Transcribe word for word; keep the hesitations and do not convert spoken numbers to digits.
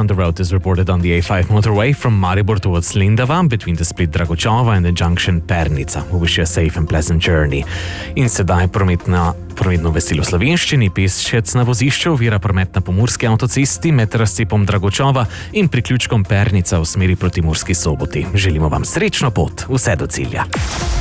on the road is reported on the A five motorway from Maribor towards Lindava between the split Dragočova and the junction Pernica. We wish you a safe and pleasant journey. In sedaj prometna prometno veselo slovenščini, pešec na vozišču ovira promet na pomurski avtocesti med razcepom Dragočova in priključkom Pernica v smeri proti Murski Soboti. Želimo vam srečno pot, vse do cilja.